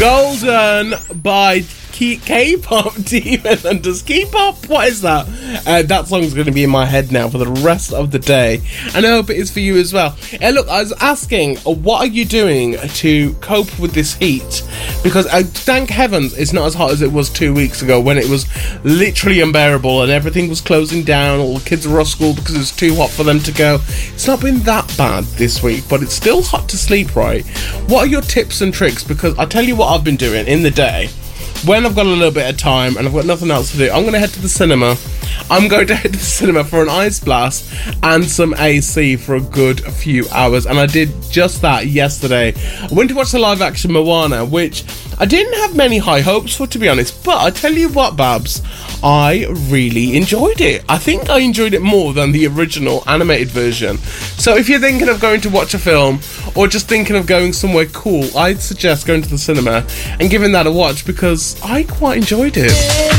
Golden by K-pop Demon Hunters. K-pop? What is that? That song's going to be in my head now for the rest of the day, and I hope it is for you as well. Look, I was asking, what are you doing to cope with this heat? Because thank heavens it's not as hot as it was 2 weeks ago, when it was literally unbearable and everything was closing down. All the kids were off school because it was too hot for them to go. It's not been that bad this week, but it's still hot to sleep, right? What are your tips and tricks? Because I tell you what I've been doing in the day. When I've got a little bit of time and I've got nothing else to do, I'm going to head to the cinema. I'm going to head to the cinema for an ice blast and some AC for a good few hours. And I did just that yesterday. I went to watch the live action Moana, which I didn't have many high hopes for, to be honest. But I tell you what, Babs, I really enjoyed it. I think I enjoyed it more than the original animated version. So if you're thinking of going to watch a film or just thinking of going somewhere cool, I'd suggest going to the cinema and giving that a watch, because I quite enjoyed it.